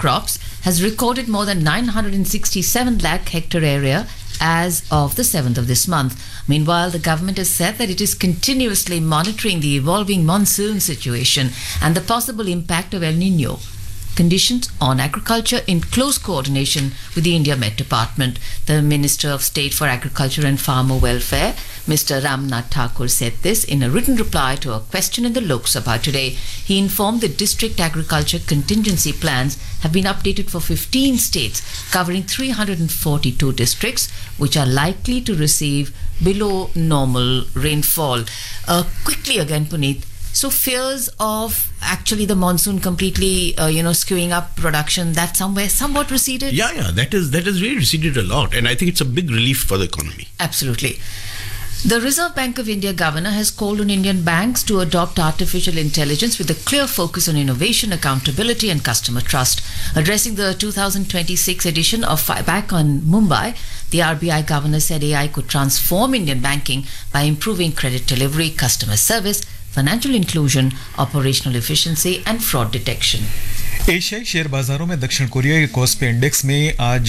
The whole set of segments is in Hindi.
crops has recorded more than 967 lakh hectare area as of the 7th of this month. Meanwhile, the government has said that it is continuously monitoring the evolving monsoon situation and the possible impact of El Nino conditions on agriculture in close coordination with the India Met Department. The Minister of State for Agriculture and Farmer Welfare, Mr. Ramnath Thakur, said this in a written reply to a question in the Lok Sabha today. He informed the district agriculture contingency plans have been updated for 15 states, covering 342 districts, which are likely to receive below normal rainfall. Quickly again, Puneet, so fears of actually the monsoon completely, skewing up production, that somewhat receded? Yeah, that has really receded a lot, and I think it's a big relief for the economy. Absolutely. The Reserve Bank of India governor has called on Indian banks to adopt artificial intelligence with a clear focus on innovation, accountability and customer trust. Addressing the 2026 edition of Back on Mumbai, the RBI governor said AI could transform Indian banking by improving credit delivery, customer service, financial inclusion, operational efficiency and fraud detection. एशियाई शेयर बाजारों में दक्षिण कोरिया के कोस्पी इंडेक्स में आज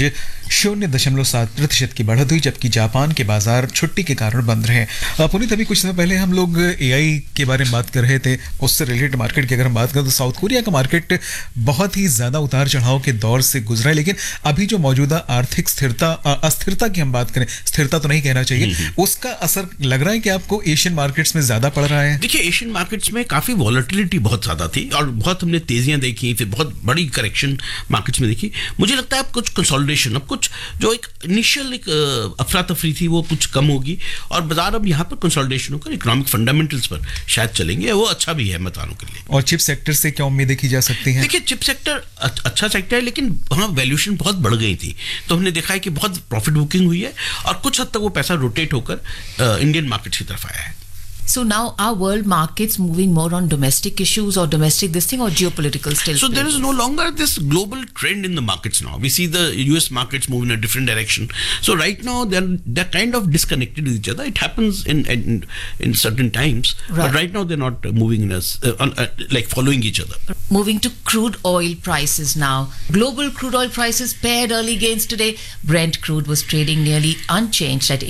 0.7% की बढ़त हुई, जबकि जापान के बाजार छुट्टी के कारण बंद रहे। पुनीत, अभी कुछ समय पहले हम लोग एआई के बारे में बात कर रहे थे, उससे रिलेटेड मार्केट की अगर हम बात करें तो साउथ कोरिया का मार्केट बहुत ही ज्यादा उतार चढ़ाव के दौर से गुजरा है, लेकिन अभी जो मौजूदा आर्थिक अस्थिरता की हम बात करें, स्थिरता तो नहीं कहना चाहिए, उसका असर लग रहा है कि आपको एशियन मार्केट्स में ज्यादा पड़ रहा है? देखिए, एशियन मार्केट्स में काफी वॉलेटिलिटी बहुत ज्यादा थी और बहुत हमने तेजियां देखी, फिर बहुत बड़ी करेक्शन मार्केट्स में देखी। मुझे लगता है अब कुछ कंसोलिडेशन, अब कुछ जो एक इनिशियल एक अफरा तफरी थी वो कुछ कम होगी और बाजार अब यहाँ पर कंसोलिडेशन होकर इकोनॉमिक फंडामेंटल्स पर शायद चलेंगे, वो अच्छा भी है मतदारों के लिए। और चिप सेक्टर से क्या उम्मीदें की जा सकती हैं? देखिए, चिप सेक्टर अच्छा सेक्टर है, लेकिन वहाँ वैल्यूएशन बहुत बढ़ गई थी, तो हमने देखा है कि बहुत प्रॉफिट बुकिंग हुई है और कुछ हद तक वो पैसा रोटेट होकर इंडियन मार्केट की तरफ आया है। So now are world markets moving more on domestic issues or domestic this thing or geopolitical still? So there is no longer this global trend in the markets now. We see the US markets move in a different direction. So right now they're kind of disconnected with each other. It happens in certain times, but right now they're not moving in like following each other. Moving to crude oil prices now. Global crude oil prices paired early gains today. Brent crude was trading nearly unchanged at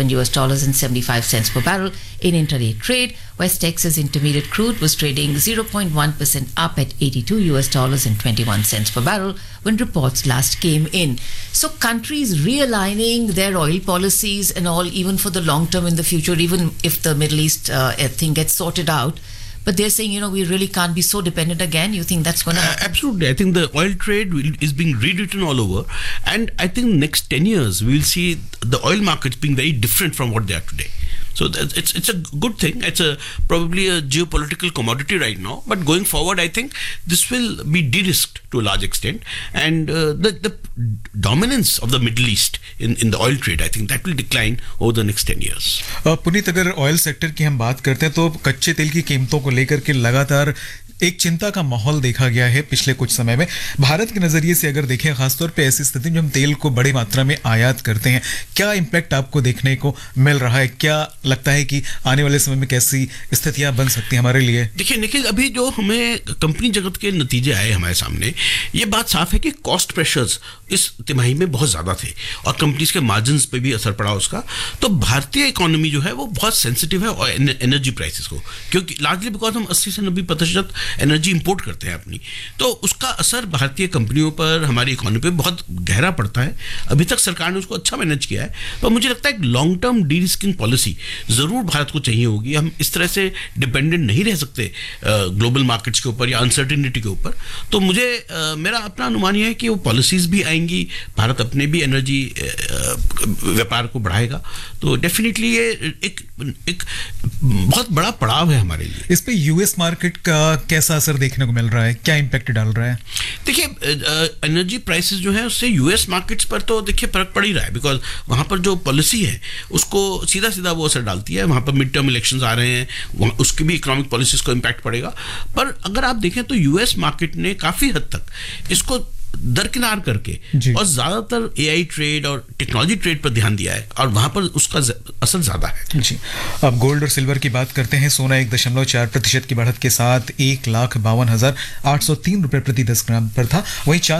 $87.75 per barrel in intraday trade. West Texas Intermediate crude was trading 0.1% up at $82.21 per barrel when reports last came in. So countries realigning their oil policies and all, even for the long term in the future, even if the Middle East thing gets sorted out. But they're saying, we really can't be so dependent again. You think that's going to happen? Absolutely. I think the oil trade is being rewritten all over. And I think next 10 years, we'll see the oil markets being very different from what they are today. So it's a good thing. It's probably a geopolitical commodity right now. But going forward, I think this will be de-risked to a large extent. And the dominance of the Middle East in the oil trade, I think that will decline over the next 10 years. Puneet, अगर ऑयल सेक्टर की हम बात करते हैं तो कच्चे तेल की कीमतों को लेकर के लगातार एक चिंता का माहौल देखा गया है पिछले कुछ समय में। भारत के नजरिए से अगर देखें, खासतौर पे ऐसी स्थिति में हम तेल को बड़ी मात्रा में आयात करते हैं, क्या इम्पैक्ट आपको देखने को मिल रहा है? क्या लगता है कि आने वाले समय में कैसी स्थितियां बन सकती हैं हमारे लिए? देखिए निखिल, अभी जो हमें कंपनी जगत के नतीजे आए हमारे सामने, ये बात साफ है कि कॉस्ट प्रेशर्स इस तिमाही में बहुत ज्यादा थे और कंपनीज के मार्जिन पे भी असर पड़ा उसका। तो भारतीय इकोनॉमी जो है वो बहुत सेंसिटिव है और एनर्जी प्राइसेस को, क्योंकि लार्जली बिकॉज हम 80 से 90% एनर्जी इंपोर्ट करते हैं अपनी, तो उसका असर भारतीय कंपनियों पर, हमारी इकोनॉमी पे बहुत गहरा पड़ता है। अभी तक सरकार ने उसको अच्छा मैनेज किया है, तो मुझे लगता है एक long term D risking policy जरूर भारत को चाहिए होगी। हम इस तरह से डिपेंडेंट नहीं रह सकते ग्लोबल मार्केट्स के ऊपर या अनसर्टेनिटी के ऊपर। तो मुझे मेरा अपना अनुमान यह है कि वो पॉलिसीज भी आएंगी, भारत अपने भी एनर्जी व्यापार को बढ़ाएगा, तो डेफिनेटली ये एक बहुत बड़ा पड़ाव है हमारे लिए। इस पे यूएस मार्केट का कैसा असर देखने को मिल रहा है, क्या इंपैक्ट डाल रहा है? देखिए, एनर्जी प्राइसेस जो है उससे यूएस मार्केट्स पर तो देखिए फर्क पड़ ही रहा है, बिकॉज वहां पर जो पॉलिसी है उसको सीधा सीधा वो असर डालती है। वहां पर मिड टर्म इलेक्शंस आ रहे हैं, उसकी भी इकोनॉमिक पॉलिसीज को इम्पैक्ट पड़ेगा। पर अगर आप देखें तो यूएस मार्केट ने काफी हद तक इसको दरकिनार करके और ज्यादातर एआई ट्रेड और टेक्नोलॉजी ट्रेड पर ध्यान दिया है और वहां पर उसका असर ज्यादा है। जी, अब गोल्ड और सिल्वर की बात करते हैं। सोना 1.4% की बढ़त के साथ 1,52,803 रुपए प्रति 10 ग्राम पर था, वहीं